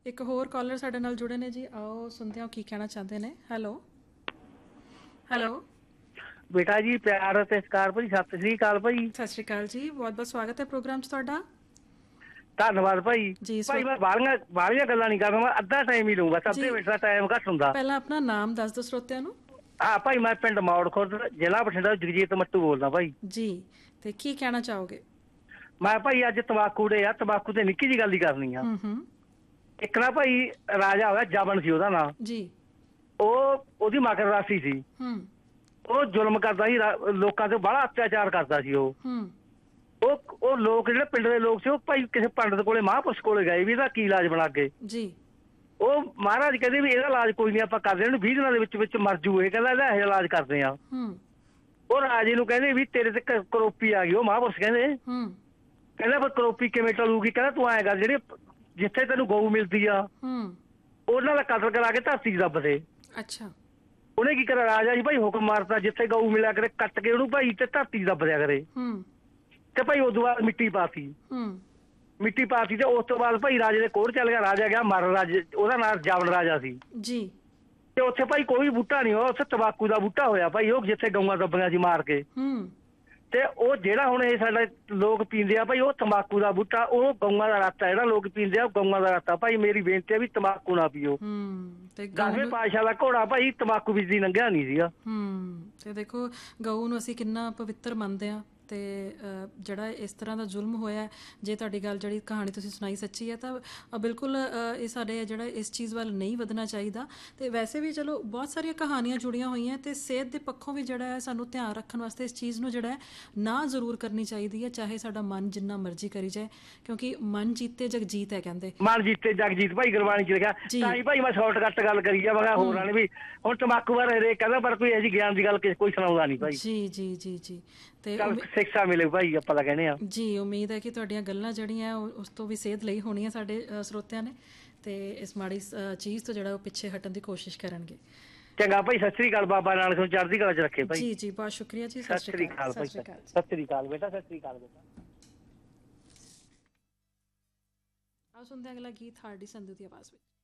ਇੱਕ ਹੋਰ ਕਾਲਰ ਸਾਡੇ ਨਾਲ ਜੁੜੇ ਨੇ ਜੀ, ਆਓ ਸੁਣਦੇ ਹਾਂ ਕੀ ਕਹਿਣਾ ਚਾਹੁੰਦੇ ਨੇ। Hello hello. ਬੇਟਾ ਜੀ ਪਿਆਰ ਅਤੇ ਸਤਿਕਾਰ ਭਾਈ, ਸਤਿ ਸ੍ਰੀ ਅਕਾਲ ਭਾਈ। ਸਤਿ ਸ਼੍ਰੀ ਅਕਾਲ ਜੀ, ਬਹੁਤ ਬਹੁਤ ਸਵਾਗਤ ਹੈ ਪ੍ਰੋਗਰਾਮ 'ਚ ਤੁਹਾਡਾ। ਧੰਨਵਾਦ ਭਾਈ। ਜੀ ਭਾਈ ਮੈਂ ਬਾਹਲੀਆਂ ਗੱਲਾਂ ਨਹੀਂ ਕਰਦਾ, ਮੈਂ ਅੱਧਾ ਟਾਈਮ ਹੀ ਲਊਂਗਾ, ਅੱਧੇ ਜੀ ਮਿੰਟ ਦਾ ਟਾਈਮ ਘੱਟ ਹੁੰਦਾ। ਪਹਿਲਾਂ ਆਪਣਾ ਨਾਮ ਦੱਸ ਦਿਓ ਸਰੋਤਿਆਂ ਨੂੰ। ਹਾਂ ਭਾਈ, ਮੈਂ ਪਿੰਡ ਮੌੜ ਖੁਰਦ, ਜ਼ਿਲ੍ਹਾ ਬਠਿੰਡਾ, ਜਗਜੀਤ ਮੱਟੂ ਬੋਲਦਾ ਭਾਈ। ਜੀ, ਤੇ ਕੀ ਕਹਿਣਾ ਚਾਹੋਗੇ? ਮੈਂ ਭਾਈ ਅੱਜ ਤੰਬਾਕੂ ਡੇ ਆ, ਤੰਬਾਕੂ ਤੇ ਨਿੱਕੀ ਜਿਹੀ ਗੱਲ ਹੀ ਕਰਨੀ ਆ। ਹੂੰ। ਇੱਕ ਨਾ ਭਾਈ ਰਾਜਾ ਹੋਇਆ, ਜਬਨ ਸੀ ਉਹਦਾ ਨਾਂ। ਜੀ। ਉਹਦੀ ਮਕਰ ਰਾਸ਼ੀ ਸੀ। ਹੂੰ ਉਹ ਜ਼ੁਲਮ ਕਰਦਾ ਸੀ, ਲੋਕਾਂ ਤੇ ਬੜਾ ਅਤਿਆਚਾਰ ਕਰਦਾ ਸੀ ਉਹ। ਹੂੰ ਉਹ ਲੋਕ ਜਿਹੜੇ ਪਿੰਡ ਦੇ ਲੋਕ ਸੀ, ਉਹ ਭਾਈ ਕਿਸੇ ਪੰਡਤ ਕੋਲੇ, ਮਹਾਂਪੁਰਸ਼ ਕੋਲੇ ਗਏ ਵੀ ਇਹਦਾ ਕੀ ਇਲਾਜ ਬਣਾ ਕੇ। ਜੀ। ਉਹ ਮਹਾਰਾਜ ਕਹਿੰਦੇ ਵੀ ਇਹਦਾ ਇਲਾਜ ਕੋਈ ਨਹੀਂ, ਆਪਾਂ ਕਰਦੇ, ਇਹਨੂੰ 20 ਦਿਨਾਂ ਦੇ ਵਿੱਚ ਮਰ ਜੂ ਇਹ, ਕਹਿੰਦਾ ਇਹਦਾ ਇਹ ਇਲਾਜ ਕਰਦੇ ਆ। ਹੂੰ ਉਹ ਰਾਜੇ ਨੂੰ ਕਹਿੰਦੇ ਵੀ ਤੇਰੇ ਤੇ ਕਰੋਪੀ ਆ ਗਈ। ਉਹ ਮਹਾਂਪੁਰਸ਼ ਕਹਿੰਦੇ ਕਹਿੰਦਾ ਪਰ ਕਰੋਪੀ ਕਿਵੇਂ ਟਲੂਗੀ। ਕਹਿੰਦਾ ਤੂੰ ਐਂ ਕਰ, ਜਿਹੜੇ ਜਿੱਥੇ ਤੈਨੂੰ ਗਊ ਮਿਲਦੀ ਆ ਉਹਨਾਂ ਦਾ ਕਤਲ ਕਰਾ ਕੇ ਧਰਤੀ 'ਚ ਦੱਬ ਦੇ। ਅੱਛਾ। ਉਹਨੇ ਕੀ ਕਰਿਆ, ਰਾਜਾ ਜੀ ਭਾਈ ਹੁਕਮ ਮਾਰਤਾ, ਜਿੱਥੇ ਗਊ ਮਿਲਿਆ ਕਰੇ ਕੱਟ ਕੇ ਉਹਨੂੰ ਭਾਈ ਤੇ ਧਰਤੀ 'ਚ ਦੱਬ ਦਿਆ ਕਰੇ। ਤੇ ਭਾਈ ਉਦੋਂ ਬਾਅਦ ਮਿੱਟੀ ਪਾਤੀ। ਮਿੱਟੀ ਪਾਤੀ ਤੇ ਉਸ ਤੋਂ ਬਾਅਦ ਭਾਈ ਰਾਜੇ ਦੇ ਕੋਲ ਚੱਲ ਗਿਆ। ਰਾਜਾ ਗਿਆ ਮਰਨ, ਰਾਜੇ ਉਹਦਾ ਨਾਮ ਜਬਨ ਰਾਜਾ ਸੀ ਜੀ। ਤੇ ਉੱਥੇ ਭਾਈ ਕੋਈ ਬੂਟਾ ਨਹੀਂ ਹੋਇਆ, ਉੱਥੇ ਤੰਬਾਕੂ ਦਾ ਬੂਟਾ ਹੋਇਆ ਭਾਈ, ਉਹ ਜਿੱਥੇ ਗਊਆਂ ਦੱਬੀਆਂ ਸੀ ਮਾਰ ਕੇ। ਤੇ ਉਹ ਜਿਹੜਾ ਹੁਣ ਇਹ ਸਾਡੇ ਲੋਕ ਪੀਂਦੇ ਆ ਭਾਈ, ਉਹ ਤੰਬਾਕੂ ਦਾ ਬੂਟਾ, ਉਹ ਗਊਆਂ ਦਾ ਰੱਤਾ, ਜਿਹੜਾ ਲੋਕ ਪੀਂਦੇ ਆ ਗਊਆਂ ਦਾ ਰੱਤਾ। ਭਾਈ ਮੇਰੀ ਬੇਨਤੀ ਹੈ ਵੀ ਤੰਬਾਕੂ ਨਾ ਪੀਓ। ਤੇ 10ਵੇਂ ਪਾਤਸ਼ਾਹ ਦਾ ਘੋੜਾ ਭਾਈ ਤੰਬਾਕੂ ਵਿੱਚ ਦੀ ਲੰਘਿਆ ਨਹੀਂ ਸੀਗਾ। ਤੇ ਦੇਖੋ ਗਊ ਨੂੰ ਅਸੀਂ ਕਿੰਨਾ ਪਵਿੱਤਰ ਮੰਨਦੇ ਹਾਂ, ਤੇ ਜਿਹੜਾ ਇਸ ਤਰ੍ਹਾਂ ਦਾ ਜ਼ੁਲਮ ਹੋਇਆ, ਜੇ ਤੁਹਾਡੀ ਗੱਲ ਜਿਹੜੀ ਕਹਾਣੀ ਤੁਸੀਂ ਸੁਣਾਈ ਸੱਚੀ ਹੈ ਤਾਂ ਬਿਲਕੁਲ ਇਹ ਸਾਡੇ ਜਿਹੜਾ ਇਸ ਚੀਜ਼ ਵੱਲ ਨਹੀਂ ਵਧਣਾ ਚਾਹੀਦਾ। ਤੇ ਵੈਸੇ ਵੀ ਚਲੋ ਬਹੁਤ ਸਾਰੀਆਂ ਕਹਾਣੀਆਂ ਜੁੜੀਆਂ ਹੋਈਆਂ, ਤੇ ਸਿਹਤ ਦੇ ਪੱਖੋਂ ਵੀ ਜਿਹੜਾ ਹੈ ਸਾਨੂੰ ਧਿਆਨ ਰੱਖਣ ਵਾਸਤੇ ਇਸ ਚੀਜ਼ ਨੂੰ ਜਿਹੜਾ ਹੈ ਨਾ ਜ਼ਰੂਰ ਕਰਨੀ ਚਾਹੀਦੀ ਹੈ, ਚਾਹੇ ਸਾਡਾ ਮਨ ਜਿੰਨਾ ਮਰਜ਼ੀ ਕਰੀ ਜਾਏ, ਕਿਉਂਕਿ ਮਨ ਜੀਤੇ ਜਗਜੀਤ ਹੈ ਕਹਿੰਦੇ। ਮਨ ਜੀਤੇ ਜਗਜੀਤ ਭਾਈ ਗੁਰਬਾਣੀ ਚ ਲਿਖਿਆ। ਤਾਂ ਹੀ ਭਾਈ ਮੈਂ ਸ਼ਾਰਟਕੱਟ ਗੱਲ ਕਰੀ ਆ, ਮੈਂ ਕਿਹਾ ਹੋਰਾਂ ਨੇ ਵੀ ਹੁਣ ਤੰਬਾਕੂ ਬਾਰੇ ਹਰੇਕ ਕਹਿੰਦਾ, ਪਰ ਕੋਈ ਐਸੀ ਗਿਆਨ ਦੀ ਗੱਲ ਕੋਈ ਸੁਣਾਉਂਦਾ ਨਹੀਂ ਭਾਈ। ਜੀ ਜੀ ਜੀ ਜੀ। ਤੇ ਸਿੱਖਿਆ ਮਿਲੇ ਭਾਈ, ਆਪਾਂ ਤਾਂ ਕਹਿੰਦੇ ਆ ਜੀ। ਉਮੀਦ ਹੈ ਕਿ ਤੁਹਾਡੀਆਂ ਗੱਲਾਂ ਜਿਹੜੀਆਂ ਉਸ ਤੋਂ ਵੀ ਸੇਧ ਲਈ ਹੋਣੀਆਂ ਸਾਡੇ ਸਰੋਤਿਆਂ ਨੇ, ਤੇ ਇਸ ਮਾੜੀ ਚੀਜ਼ ਤੋਂ ਜਿਹੜਾ ਉਹ ਪਿੱਛੇ ਹਟਣ ਦੀ ਕੋਸ਼ਿਸ਼ ਕਰਨਗੇ। ਚੰਗਾ ਭਾਈ, ਸਤਿ ਸ੍ਰੀ ਅਕਾਲ। ਬਾਬਾ ਨਾਨਕ ਨੂੰ ਚੜ੍ਹਦੀ ਕਲਾ ਚ ਰੱਖੇ ਭਾਈ। ਜੀ ਜੀ, ਬਹੁਤ ਸ਼ੁਕਰੀਆ ਜੀ। ਸਤਿ ਸ੍ਰੀ ਅਕਾਲ ਭਾਈ। ਸਤਿ ਸ੍ਰੀ ਅਕਾਲ ਬੇਟਾ, ਸਤਿ ਸ੍ਰੀ ਅਕਾਲ ਬੇਟਾ। ਆਓ ਸੁਣਦੇ ਹਾਂ ਅਗਲਾ ਗੀਤ ਹਾਰਡੀ ਸੰਧੂ ਦੀ ਆਵਾਜ਼ ਵਿੱਚ।